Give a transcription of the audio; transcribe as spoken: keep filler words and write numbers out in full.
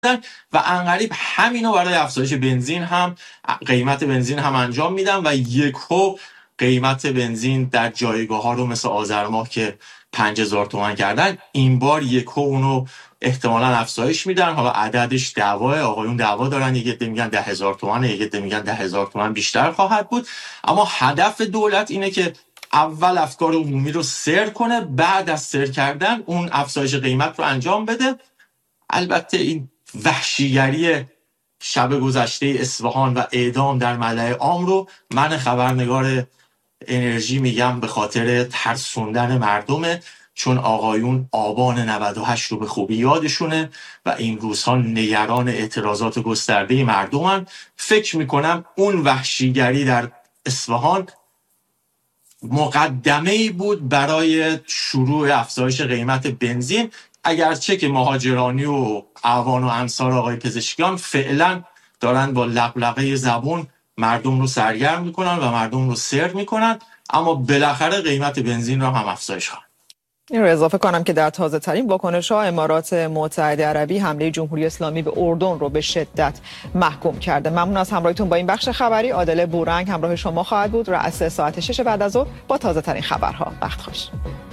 و انقریب همینو برای افزایش بنزین هم قیمت بنزین هم انجام میدن و یکو قیمت بنزین در جایگاه ها رو مثل آذر ماه که پنج هزار تومان کردن این بار یکو اونو احتمالاً افزایش میدن. حالا عددش دعواه، آقایون دعوا دارن، یک عده میگن ده هزار تومان، یک عده میگن ده هزار تومان بیشتر خواهد بود. اما هدف دولت اینه که اول افکار عمومی رو سر کنه، بعد از سر کردن اون افزایش قیمت رو انجام بده. البته این وحشیگری شب گذشته اصفهان و اعدام در ملأ عام رو من خبرنگار انرژی میگم به خاطر ترسوندن مردمه، چون آقایون آبان نود و هشت رو به خوبی یادشونه و این روزها نگران اعتراضات گسترده مردمن. فکر میکنم اون وحشیگری در اصفهان مقدمه‌ای بود برای شروع افزایش قیمت بنزین، اگرچه که مهاجرانی و اعوان و انصار آقای پزشکیان فعلا دارن با لقلقه زبون مردم رو سرگرم میکنن و مردم رو سر میکنن، اما بالاخره قیمت بنزین رو هم افزایش خواهد. این رو اضافه کنم که در تازه ترین واکنش‌ها امارات متحده عربی حمله جمهوری اسلامی به اردن رو به شدت محکوم کرده. ممنون از همراهیتون با این بخش خبری. عادل بورنگ همراه شما خواهد بود. رأس ساعت شش بعد از ظهر با تازه ترین خبرها. وقت خوش.